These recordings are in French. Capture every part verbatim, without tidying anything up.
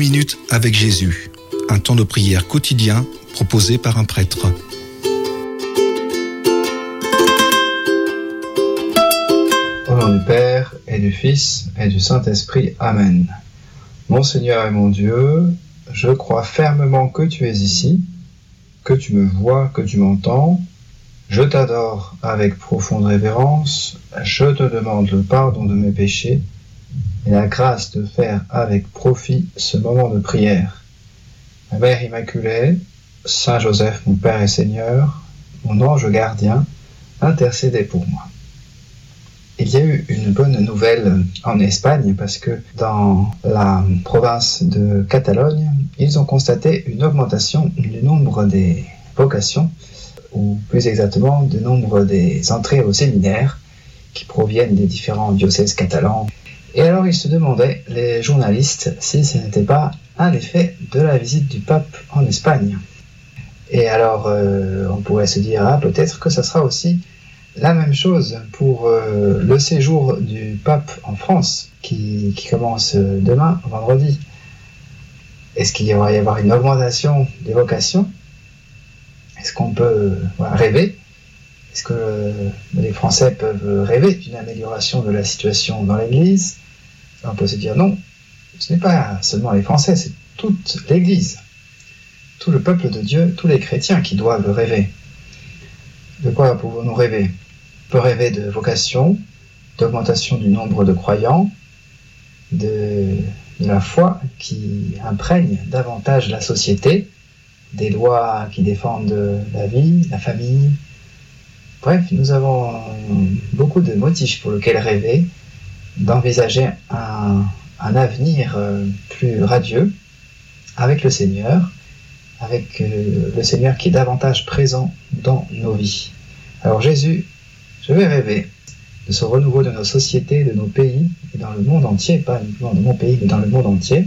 minutes avec Jésus, un temps de prière quotidien proposé par un prêtre. Au nom du Père, et du Fils, et du Saint-Esprit. Amen. Mon Seigneur et mon Dieu, je crois fermement que tu es ici, que tu me vois, que tu m'entends. Je t'adore avec profonde révérence, je te demande le pardon de mes péchés et la grâce de faire avec profit ce moment de prière. Ma Mère Immaculée, Saint Joseph, mon Père et Seigneur, mon ange gardien, intercédez pour moi. Il y a eu une bonne nouvelle en Espagne parce que dans la province de Catalogne, ils ont constaté une augmentation du nombre des vocations, ou plus exactement du nombre des entrées au séminaire qui proviennent des différents diocèses catalans. Et alors ils se demandaient, les journalistes, si ce n'était pas un effet de la visite du pape en Espagne. Et alors euh, on pourrait se dire, ah, peut-être que ça sera aussi la même chose pour euh, le séjour du pape en France, qui, qui commence demain, vendredi. Est-ce qu'il va y avoir une augmentation des vocations ? Est-ce qu'on peut voilà, rêver ? Est-ce que euh, les Français peuvent rêver d'une amélioration de la situation dans l'Église ? On peut se dire non, ce n'est pas seulement les Français, c'est toute l'Église, tout le peuple de Dieu, tous les chrétiens qui doivent rêver. De quoi pouvons-nous rêver ? On peut rêver de vocation, d'augmentation du nombre de croyants, de, de la foi qui imprègne davantage la société, des lois qui défendent la vie, la famille. Bref, nous avons beaucoup de motifs pour lesquels rêver, d'envisager un, un avenir plus radieux avec le Seigneur, avec le Seigneur qui est davantage présent dans nos vies. Alors Jésus, je vais rêver de ce renouveau de nos sociétés, de nos pays, et dans le monde entier, pas uniquement dans mon pays, mais dans le monde entier.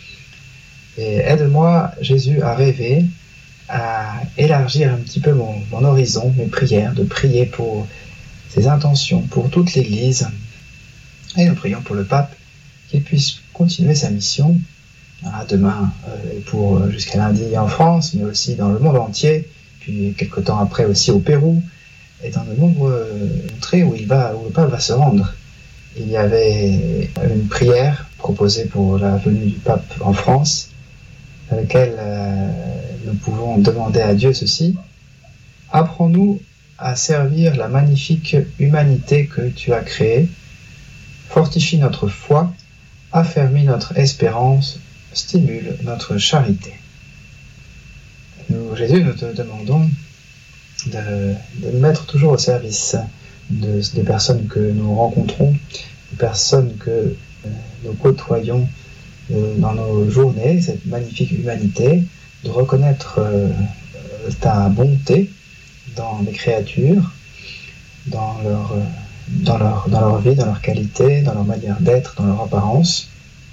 Et aide-moi, Jésus, à rêver, à élargir un petit peu mon, mon horizon, mes prières, de prier pour ses intentions, pour toute l'Église. Et nous prions pour le pape, qu'il puisse continuer sa mission, voilà, demain, euh, pour jusqu'à lundi en France, mais aussi dans le monde entier, puis quelque temps après aussi au Pérou, et dans de nombreuses contrées où, il va, où le pape va se rendre. Il y avait une prière proposée pour la venue du pape en France, dans laquelle euh, nous pouvons demander à Dieu ceci: apprends-nous à servir la magnifique humanité que tu as créée, fortifie notre foi, affermis notre espérance, stimule notre charité. Nous, Jésus, nous te demandons de, de nous mettre toujours au service de, des personnes que nous rencontrons, des personnes que euh, nous côtoyons euh, dans nos journées, cette magnifique humanité, de reconnaître euh, ta bonté dans les créatures, dans leur, dans, leur, dans leur vie, dans leur qualité, dans leur manière d'être, dans leur apparence.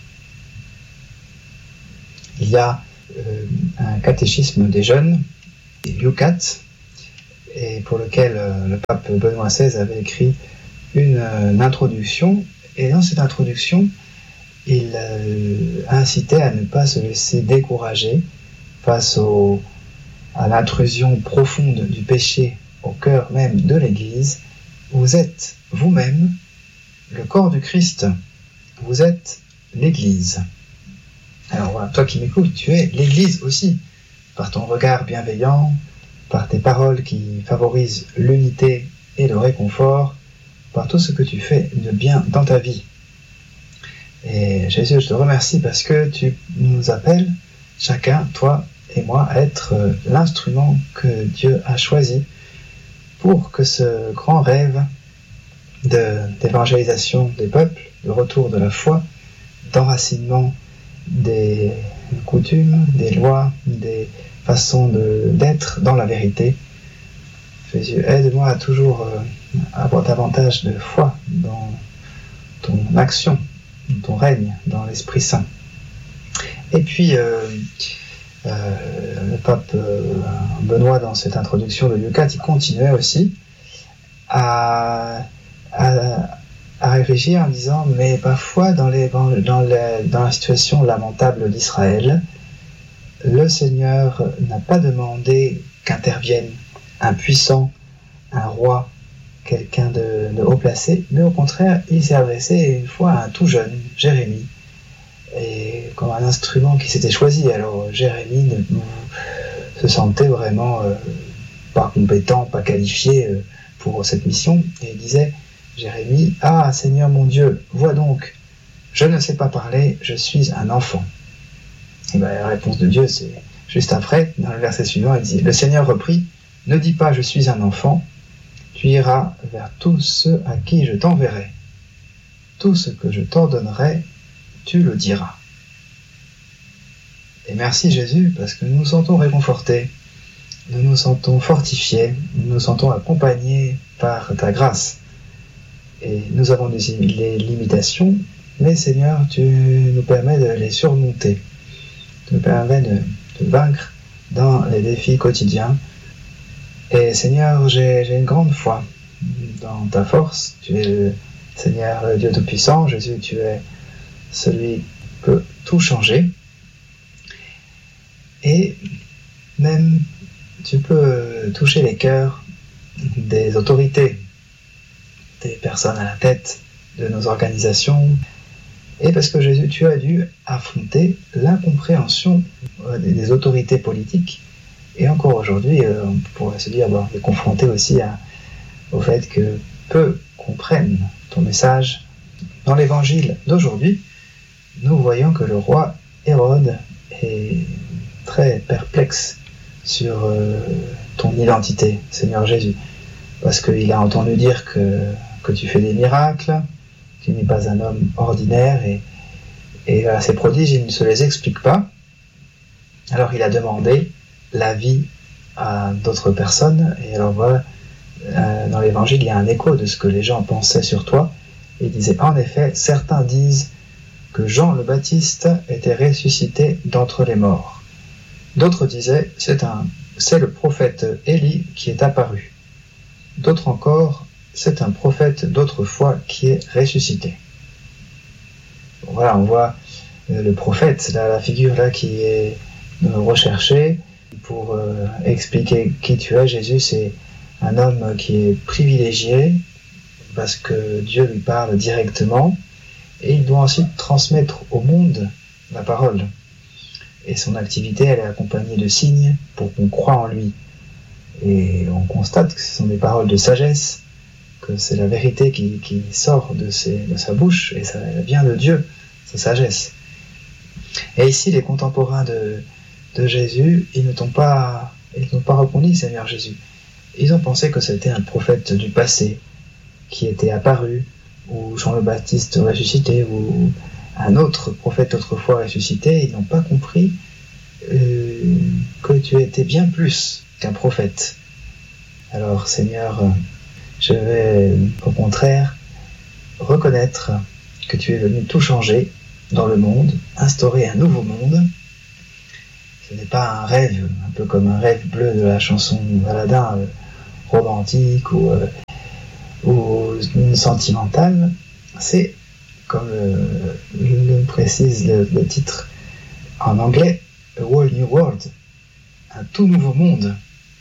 Il y a euh, un catéchisme des jeunes, Yucat, et pour lequel euh, le pape Benoît seize avait écrit une, euh, une introduction, et dans cette introduction, il euh, incitait à ne pas se laisser décourager face au, à l'intrusion profonde du péché au cœur même de l'Église. Vous êtes vous-même le corps du Christ, vous êtes l'Église. Alors voilà, toi qui m'écoutes, tu es l'Église aussi, par ton regard bienveillant, par tes paroles qui favorisent l'unité et le réconfort, par tout ce que tu fais de bien dans ta vie. Et Jésus, je te remercie parce que tu nous appelles, chacun, toi et moi, à être l'instrument que Dieu a choisi pour que ce grand rêve de, d'évangélisation des peuples, de retour de la foi, d'enracinement des coutumes, des lois, des façons de, d'être dans la vérité. Jésus, aide-moi à toujours euh, avoir davantage de foi dans ton action, dans ton règne, dans l'Esprit Saint. Et puis, euh, euh, le pape euh, Benoît, dans cette introduction de Yucat, il continuait aussi à, à, à à réfléchir en disant, mais parfois dans, les, dans, les, dans la situation lamentable d'Israël, le Seigneur n'a pas demandé qu'intervienne un puissant, un roi, quelqu'un de, de haut placé, mais au contraire, il s'est adressé une fois à un tout jeune, Jérémie, et comme un instrument qui s'était choisi. Alors Jérémie ne, se sentait vraiment euh, pas compétent, pas qualifié euh, pour cette mission, et il disait, Jérémie, « Ah, Seigneur mon Dieu, vois donc, je ne sais pas parler, je suis un enfant. » Et bien la réponse de Dieu, c'est juste après, dans le verset suivant, il dit, « Le Seigneur reprit, ne dis pas, je suis un enfant, tu iras vers tous ceux à qui je t'enverrai. Tout ce que je t'ordonnerai, tu le diras. » Et merci Jésus, parce que nous nous sentons réconfortés, nous nous sentons fortifiés, nous nous sentons accompagnés par ta grâce. Et nous avons des limitations, mais Seigneur, tu nous permets de les surmonter. Tu nous permets de, de vaincre dans les défis quotidiens. Et Seigneur, j'ai, j'ai une grande foi dans ta force. Tu es le Seigneur, le Dieu Tout-Puissant. Jésus, tu es celui qui peut tout changer. Et même, tu peux toucher les cœurs des autorités, des personnes à la tête de nos organisations. Et parce que Jésus, tu as dû affronter l'incompréhension des autorités politiques. Et encore aujourd'hui, on pourrait se dire, bon, on est confronté aussi à, au fait que peu comprennent ton message. Dans l'évangile d'aujourd'hui, nous voyons que le roi Hérode est très perplexe sur euh, ton identité, Seigneur Jésus, parce qu'il a entendu dire que, que tu fais des miracles, tu n'es pas un homme ordinaire, et, et à ces prodiges, il ne se les explique pas. Alors il a demandé l'avis à d'autres personnes, et alors voilà, euh, dans l'évangile, il y a un écho de ce que les gens pensaient sur toi, et il disait, en effet, certains disent que Jean le Baptiste était ressuscité d'entre les morts. D'autres disaient, c'est, un, c'est le prophète Élie qui est apparu. D'autres encore, c'est un prophète d'autrefois qui est ressuscité. Bon, voilà, on voit euh, le prophète, là, la figure là qui est euh, recherchée pour euh, expliquer qui tu es. Jésus, c'est un homme qui est privilégié parce que Dieu lui parle directement, et il doit ensuite transmettre au monde la parole. Et son activité, elle est accompagnée de signes pour qu'on croie en lui. Et on constate que ce sont des paroles de sagesse, que c'est la vérité qui, qui sort de, ses, de sa bouche, et ça vient de Dieu, sa sagesse. Et ici, les contemporains de, de Jésus, ils ne t'ont pas, ils n'ont pas reconnu Seigneur Jésus. Ils ont pensé que c'était un prophète du passé, qui était apparu, ou Jean le Baptiste ressuscité, ou un autre prophète autrefois ressuscité. Ils n'ont pas compris euh, que tu étais bien plus qu'un prophète. Alors Seigneur, je vais au contraire reconnaître que tu es venu tout changer dans le monde, instaurer un nouveau monde. Ce n'est pas un rêve, un peu comme un rêve bleu de la chanson Valadin, euh, romantique ou, euh, ou sentimentale. C'est, comme le, le précise le, le titre en anglais, A Whole New World, un tout nouveau monde.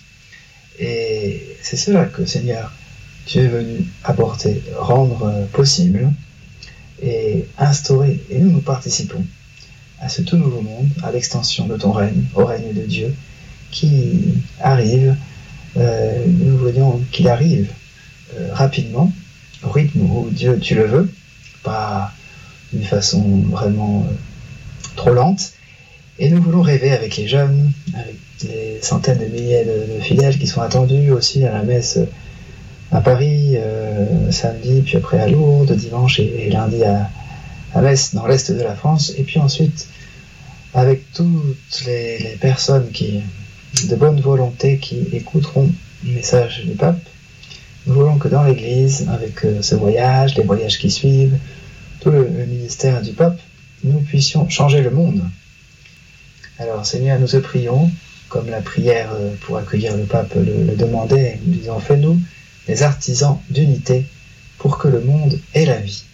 Et c'est cela que, Seigneur, tu es venu apporter, rendre possible et instaurer. Et nous, nous participons à ce tout nouveau monde, à l'extension de ton règne, au règne de Dieu, qui arrive, euh, nous voyons qu'il arrive euh, rapidement, au rythme où Dieu, tu le veux, pas d'une façon vraiment euh, trop lente. Et nous voulons rêver avec les jeunes, avec les centaines de milliers de, de fidèles qui sont attendus aussi à la messe à Paris, euh, samedi, puis après à Lourdes, dimanche et, et lundi à, à Metz, dans l'est de la France. Et puis ensuite, avec toutes les, les personnes qui, de bonne volonté qui écouteront le message du pape, nous voulons que dans l'Église, avec euh, ce voyage, les voyages qui suivent, tout le, le ministère du pape, nous puissions changer le monde. Alors Seigneur, nous te prions, comme la prière pour accueillir le pape le, le demandait, nous disons, fais-nous des artisans d'unité pour que le monde ait la vie.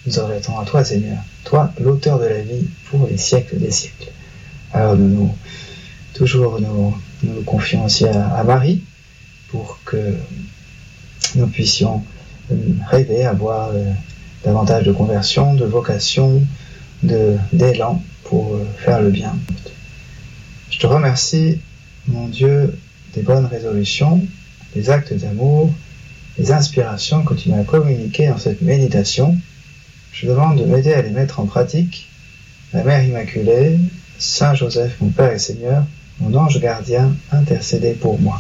nous arrêtons à toi, Seigneur, toi, l'auteur de la vie pour les siècles des siècles. Alors nous, nous toujours nous, nous confions aussi à, à Marie pour que nous puissions rêver, avoir euh, davantage de conversion, de vocation, de, d'élan pour euh, faire le bien. Je te remercie, mon Dieu, des bonnes résolutions, des actes d'amour, des inspirations que tu m'as communiquées dans cette méditation. Je demande de m'aider à les mettre en pratique. La Mère Immaculée, Saint Joseph, mon Père et Seigneur, mon ange gardien, intercédez pour moi.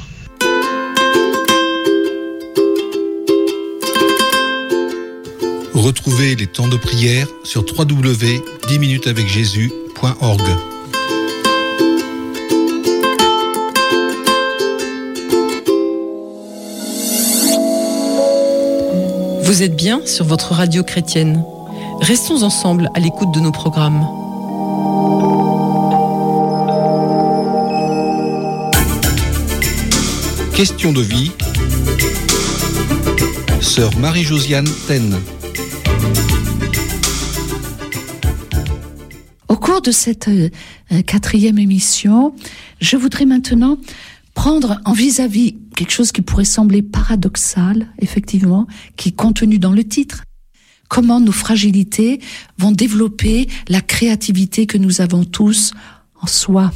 Retrouvez les temps de prière sur w w w point dix minutes avec jésus point org. Vous êtes bien sur votre radio chrétienne. Restons ensemble à l'écoute de nos programmes. Question de vie. Sœur Marie-Josiane Taine. Au cours de cette euh, quatrième émission, je voudrais maintenant prendre en vis-à-vis quelque chose qui pourrait sembler paradoxal, effectivement, qui est contenu dans le titre. Comment nos fragilités vont développer la créativité que nous avons tous en soi.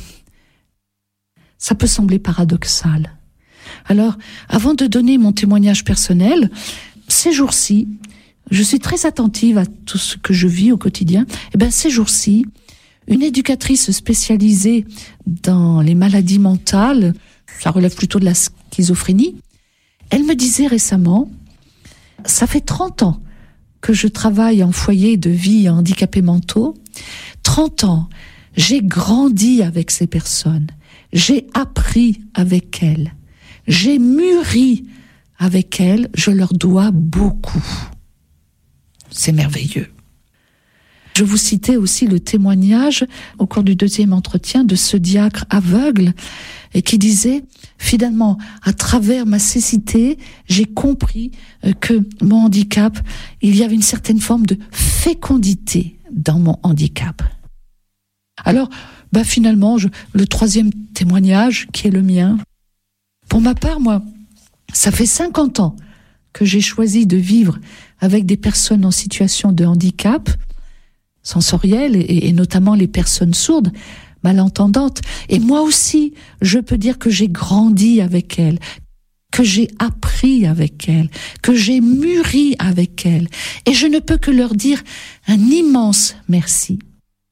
Ça peut sembler paradoxal. Alors, avant de donner mon témoignage personnel, ces jours-ci, je suis très attentive à tout ce que je vis au quotidien. Et bien, ces jours-ci, une éducatrice spécialisée dans les maladies mentales, ça relève plutôt de la schizophrénie, elle me disait récemment, ça fait trente ans que je travaille en foyer de vie handicapés mentaux, trente ans, j'ai grandi avec ces personnes, j'ai appris avec elles, j'ai mûri avec elles, je leur dois beaucoup. C'est merveilleux. Je vous citais aussi le témoignage au cours du deuxième entretien de ce diacre aveugle et qui disait, finalement, à travers ma cécité, j'ai compris que mon handicap, il y avait une certaine forme de fécondité dans mon handicap. Alors, bah finalement, je, le troisième témoignage, qui est le mien, pour ma part, moi, ça fait cinquante ans que j'ai choisi de vivre avec des personnes en situation de handicap sensoriel et, et notamment les personnes sourdes, malentendantes. Et moi aussi, je peux dire que j'ai grandi avec elles, que j'ai appris avec elles, que j'ai mûri avec elles. Et je ne peux que leur dire un immense merci.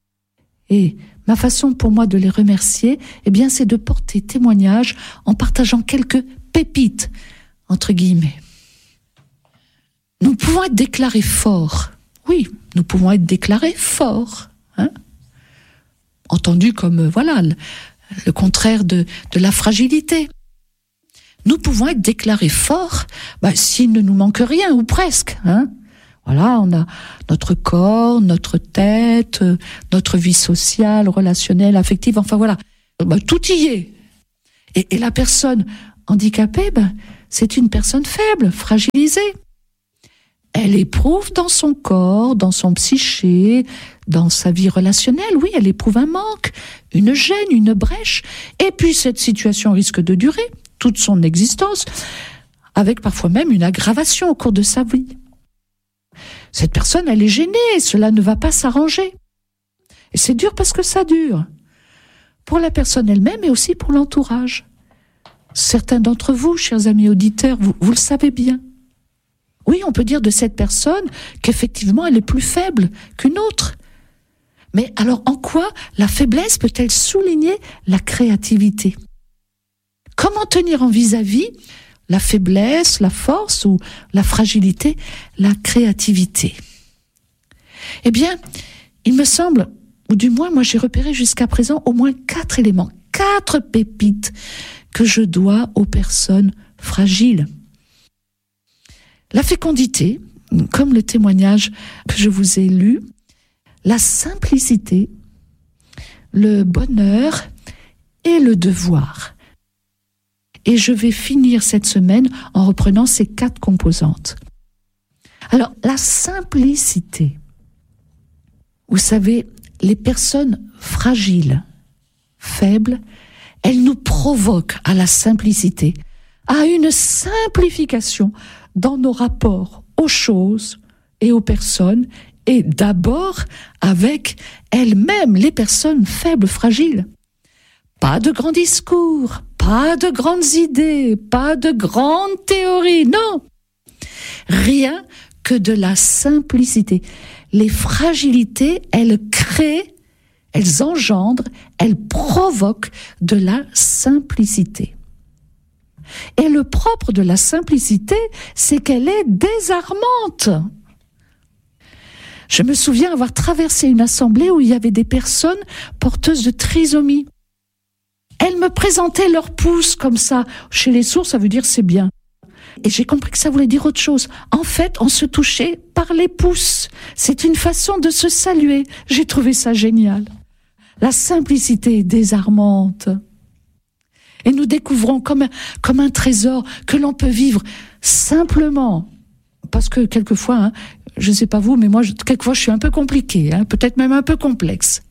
Et ma façon pour moi de les remercier, eh bien, c'est de porter témoignage en partageant quelques pépites, entre guillemets. Nous pouvons être déclarés forts. Oui, nous pouvons être déclarés forts. Hein, entendu comme, euh, voilà, le, le contraire de, de la fragilité. Nous pouvons être déclarés forts bah, s'il ne nous manque rien, ou presque. Hein. Voilà, on a notre corps, notre tête, euh, notre vie sociale, relationnelle, affective, enfin voilà. Bah, tout y est. Et, et la personne handicapée, bah, c'est une personne faible, fragilisée. Elle éprouve dans son corps, dans son psyché, dans sa vie relationnelle, oui, elle éprouve un manque, une gêne, une brèche. Et puis cette situation risque de durer toute son existence, avec parfois même une aggravation au cours de sa vie. Cette personne, elle est gênée, cela ne va pas s'arranger. Et c'est dur parce que ça dure. Pour la personne elle-même et aussi pour l'entourage. Certains d'entre vous, chers amis auditeurs, vous, vous le savez bien. Oui, on peut dire de cette personne qu'effectivement elle est plus faible qu'une autre. Mais alors en quoi la faiblesse peut-elle souligner la créativité ? Comment tenir en vis-à-vis la faiblesse, la force ou la fragilité, la créativité ? Eh bien, il me semble, ou du moins moi j'ai repéré jusqu'à présent au moins quatre éléments, quatre pépites que je dois aux personnes fragiles. La fécondité, comme le témoignage que je vous ai lu, la simplicité, le bonheur et le devoir. Et je vais finir cette semaine en reprenant ces quatre composantes. Alors, la simplicité. Vous savez, les personnes fragiles, faibles, elles nous provoquent à la simplicité, à une simplification dans nos rapports aux choses et aux personnes, et d'abord avec elles-mêmes, les personnes faibles, fragiles. Pas de grands discours, pas de grandes idées, pas de grandes théories, non. Rien que de la simplicité. Les fragilités, elles créent, elles engendrent, elles provoquent de la simplicité. Et le propre de la simplicité, c'est qu'elle est désarmante. Je me souviens avoir traversé une assemblée où il y avait des personnes porteuses de trisomie. Elles me présentaient leur pouce comme ça. Chez les sourds, ça veut dire c'est bien. Et j'ai compris que ça voulait dire autre chose. En fait, on se touchait par les pouces. C'est une façon de se saluer. J'ai trouvé ça génial. La simplicité est désarmante. Et nous découvrons comme un, comme un trésor que l'on peut vivre simplement. Parce que quelquefois, hein, je ne sais pas vous, mais moi, je, quelquefois, je suis un peu compliquée, hein, peut-être même un peu complexe.